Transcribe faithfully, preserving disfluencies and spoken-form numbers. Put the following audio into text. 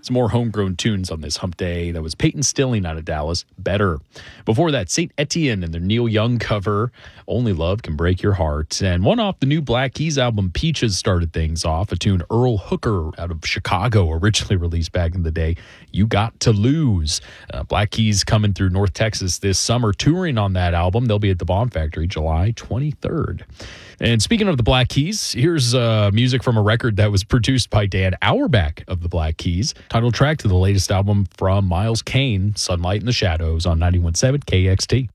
Some more homegrown tunes on this hump day. That was Peyton Stilling out of Dallas, Better. Before that, Saint Etienne and their Neil Young cover, Only Love Can Break Your Heart. And one off the new Black Keys album, Peaches, started things off. A tune Earl Hooker out of Chicago, originally released back in the day, You Got to Lose. Uh, Black Keys coming through North Texas this summer, touring on that album. They'll be at the Bomb Factory July twenty-third. And speaking of the Black Keys, here's uh, music from a record that was produced by Dan Auerbach of the Black Keys. Title track to the latest album from Miles Kane, Sunlight in the Shadows, on ninety-one point seven K X T.